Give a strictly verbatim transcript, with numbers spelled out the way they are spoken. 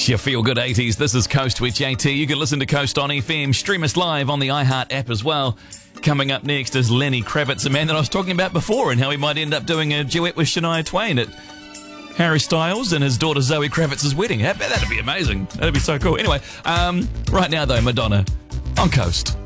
It's your Feel Good eighties. This is Coast with J T. You can listen to Coast on F M, stream us live on the iHeart app as well. Coming up next is Lenny Kravitz, a man that I was talking about before, and how he might end up doing a duet with Shania Twain at Harry Styles and his daughter Zoe Kravitz's wedding. That'd be amazing. That'd be so cool. Anyway, um, right now though, Madonna on Coast.